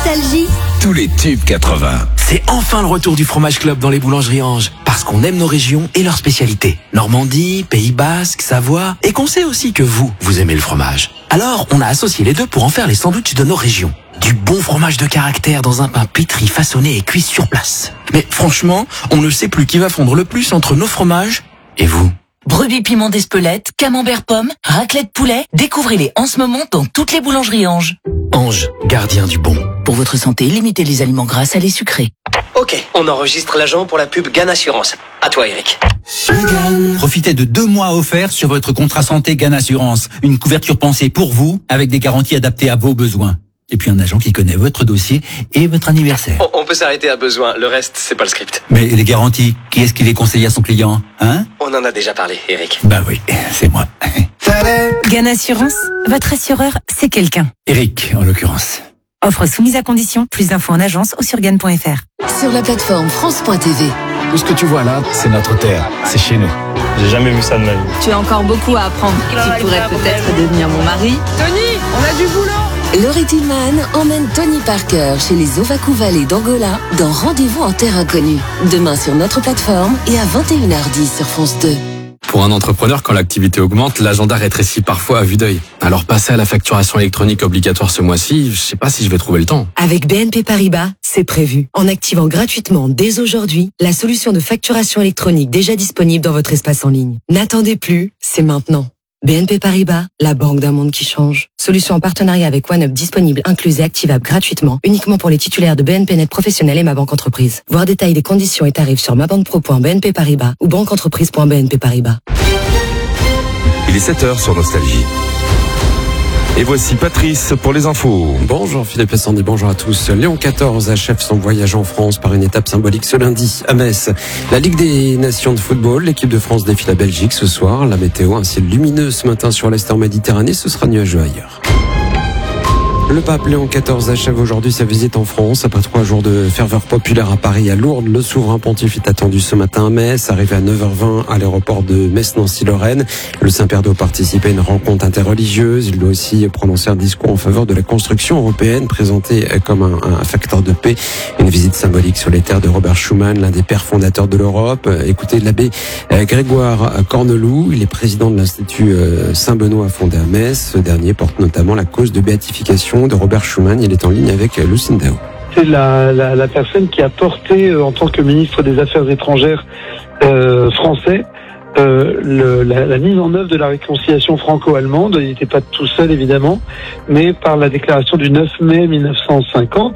Nostalgie. Tous les tubes 80. C'est enfin le retour du fromage club dans les boulangeries Ange. Parce qu'on aime nos régions et leurs spécialités. Normandie, Pays Basque, Savoie. Et qu'on sait aussi que vous aimez le fromage. Alors, on a associé les deux pour en faire les sandwichs de nos régions. Du bon fromage de caractère dans un pain pétri, façonné et cuit sur place. Mais franchement, on ne sait plus qui va fondre le plus entre nos fromages et vous. Brebis piment d'Espelette, camembert pomme, raclette poulet. Découvrez-les en ce moment dans toutes les boulangeries Ange. Ange, gardien du bon. Pour votre santé, limitez les aliments gras, salés, sucrés. Ok, on enregistre l'agent pour la pub GAN Assurance. À toi, Eric. Profitez de 2 mois offerts sur votre contrat santé GAN Assurance. Une couverture pensée pour vous, avec des garanties adaptées à vos besoins. Et puis un agent qui connaît votre dossier et votre anniversaire. On peut s'arrêter à besoin, le reste, c'est pas le script. Mais les garanties, qui est-ce qui les conseille à son client, hein? On en a déjà parlé, Eric. Bah oui, c'est moi. GAN Assurance, votre assureur, c'est quelqu'un. Eric, en l'occurrence. Offre soumise à condition. Plus d'infos en agence ou sur GAN.fr. Sur la plateforme France.tv. Tout ce que tu vois là, c'est notre terre. C'est chez nous. J'ai jamais vu ça de ma vie. Tu as encore beaucoup à apprendre. Tu pourrais peut-être devenir mon mari. Tony, on a du boulot. Laurie Tillman emmène Tony Parker chez les Ovaku Valley d'Angola dans Rendez-vous en terre inconnue. Demain sur notre plateforme et à 21h10 sur France 2. Pour un entrepreneur, quand l'activité augmente, l'agenda rétrécit parfois à vue d'œil. Alors passer à la facturation électronique obligatoire ce mois-ci, je sais pas si je vais trouver le temps. Avec BNP Paribas, c'est prévu. En activant gratuitement dès aujourd'hui la solution de facturation électronique déjà disponible dans votre espace en ligne. N'attendez plus, c'est maintenant. BNP Paribas, la banque d'un monde qui change. Solution en partenariat avec OneUp disponible, incluse et activable gratuitement, uniquement pour les titulaires de BNP Net Professionnel et Ma Banque Entreprise. Voir détail des conditions et tarifs sur mabanquepro.bnp Paribas ou banqueentreprise.bnp Paribas. Il est 7h sur Nostalgie. Et voici Patrice pour les infos. Bonjour Philippe et Sandy, bonjour à tous. Léon XIV achève son voyage en France par une étape symbolique ce lundi à Metz. La Ligue des Nations de football, l'équipe de France défie la Belgique ce soir. La météo, un ciel lumineux ce matin sur l'est en Méditerranée, ce sera nuageux ailleurs. Le pape Léon XIV achève aujourd'hui sa visite en France. Après 3 jours de ferveur populaire à Paris, à Lourdes, le souverain pontife est attendu ce matin à Metz. Arrivé à 9h20 à l'aéroport de Metz-Nancy-Lorraine, le Saint-Père doit participer à une rencontre interreligieuse. Il doit aussi prononcer un discours en faveur de la construction européenne, présenté comme un facteur de paix. Une visite symbolique sur les terres de Robert Schuman, l'un des pères fondateurs de l'Europe. Écoutez l'abbé Grégoire Corneloup, il est président de l'Institut Saint-Benoît fondé à Metz. Ce dernier porte notamment la cause de béatification de Robert Schuman. Il est en ligne avec Lucine Dao. C'est la personne qui a porté en tant que ministre des Affaires étrangères français la mise en œuvre de la réconciliation franco-allemande. Il n'était pas tout seul évidemment, mais par la déclaration du 9 mai 1950,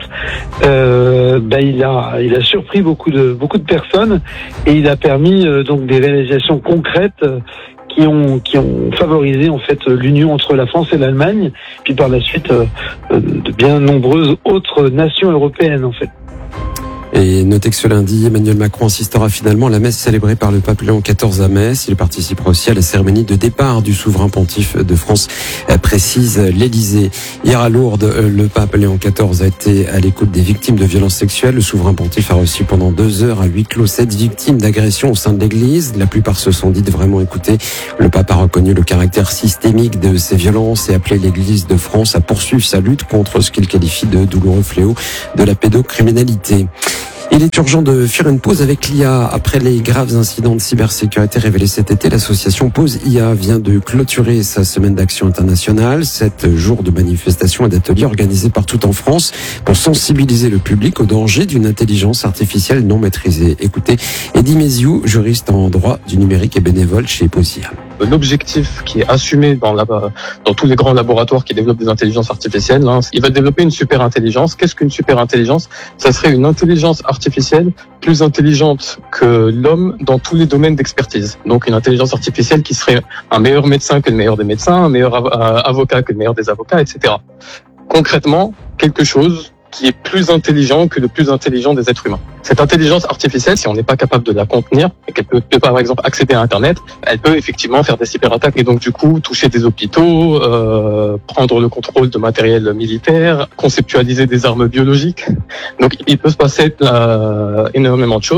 il a surpris beaucoup de personnes et il a permis donc des réalisations concrètes qui ont favorisé en fait l'union entre la France et l'Allemagne, puis par la suite de bien nombreuses autres nations européennes en fait. Et notez que ce lundi, Emmanuel Macron assistera finalement à la messe célébrée par le pape Léon XIV à Metz. Il participera aussi à la cérémonie de départ du souverain pontife de France, précise l'Élysée. Hier à Lourdes, le pape Léon XIV a été à l'écoute des victimes de violences sexuelles. Le souverain pontife a reçu pendant 2 heures à huis clos 7 victimes d'agressions au sein de l'Église. La plupart se sont dites vraiment écoutées. Le pape a reconnu le caractère systémique de ces violences et appelé l'Église de France à poursuivre sa lutte contre ce qu'il qualifie de douloureux fléau de la pédocriminalité. Il est urgent de faire une pause avec l'IA. Après les graves incidents de cybersécurité révélés cet été, l'association Pause IA vient de clôturer sa semaine d'action internationale. 7 jours de manifestations et d'ateliers organisés partout en France pour sensibiliser le public au danger d'une intelligence artificielle non maîtrisée. Écoutez, Eddy Méziou, juriste en droit du numérique et bénévole chez Pause IA. L'objectif qui est assumé dans tous les grands laboratoires qui développent des intelligences artificielles, il va développer une super intelligence. Qu'est-ce qu'une super intelligence? Ça serait une intelligence artificielle plus intelligente que l'homme dans tous les domaines d'expertise. Donc une intelligence artificielle qui serait un meilleur médecin que le meilleur des médecins, un meilleur avocat que le meilleur des avocats, etc. Concrètement, quelque chose qui est plus intelligent que le plus intelligent des êtres humains. Cette intelligence artificielle, si on n'est pas capable de la contenir, et qu'elle peut par exemple accéder à Internet, elle peut effectivement faire des cyberattaques et donc du coup toucher des hôpitaux, prendre le contrôle de matériel militaire, conceptualiser des armes biologiques. Donc il peut se passer énormément de choses.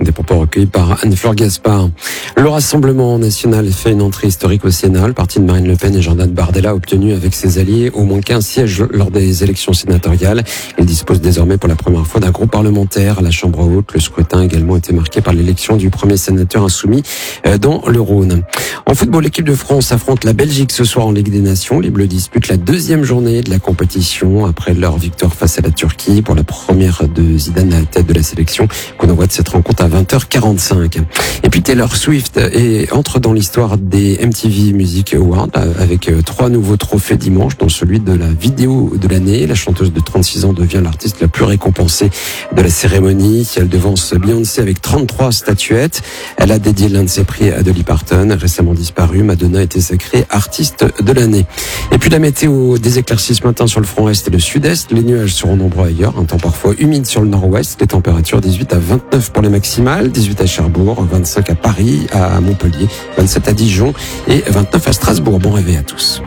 Des propos recueillis par Anne-Fleur Gaspard. Le Rassemblement national fait une entrée historique au Sénat. Le parti de Marine Le Pen et Jordan Bardella a obtenu avec ses alliés au moins 15 sièges lors des élections sénatoriales. Il dispose désormais pour la première fois d'un groupe parlementaire à la Chambre haute. Le scrutin a également été marqué par l'élection du premier sénateur insoumis dans le Rhône. En football, l'équipe de France affronte la Belgique ce soir en Ligue des Nations. Les Bleus disputent la deuxième journée de la compétition après leur victoire face à la Turquie pour la première de Zidane à la tête de la sélection. Qu'on envoie de cette rencontre à 20h45. Et puis Taylor Swift entre dans l'histoire des MTV Music Awards avec 3 nouveaux trophées dimanche, dont celui de la vidéo de l'année. La chanteuse de 36 ans devient l'artiste la plus récompensée de la cérémonie. Elle devance Beyoncé avec 33 statuettes. Elle a dédié l'un de ses prix à Dolly Parton. Récemment disparue, Madonna a été sacrée artiste de l'année. Et puis la météo, des éclaircies ce matin sur le front est et le sud-est. Les nuages seront nombreux ailleurs. Un temps parfois humide sur le nord-ouest. Les températures 18 à 29 pour les maximales, 18 à Cherbourg, 25 à Paris, à Montpellier, 27 à Dijon et 29 à Strasbourg. Bon réveil à tous.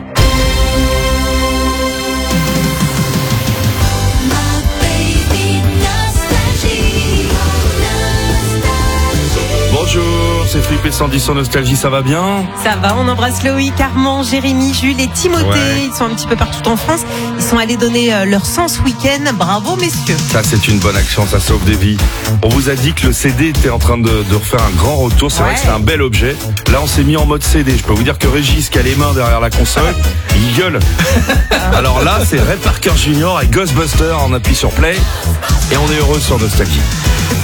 Bonjour, c'est Philippe et Sandy sur Nostalgie, ça va bien? Ça va, on embrasse Loïc, Armand, Jérémy, Jules et Timothée. Ouais. Ils sont un petit peu partout en France. Ils sont allés donner leur sang ce week-end. Bravo, messieurs. Ça, c'est une bonne action, ça sauve des vies. On vous a dit que le CD était en train de refaire un grand retour. C'est vrai que c'est un bel objet. Là, on s'est mis en mode CD. Je peux vous dire que Régis, qui a les mains derrière la console, il gueule. Alors là, c'est Ray Parker Jr. et Ghostbusters. On appuie sur Play et on est heureux sur Nostalgie.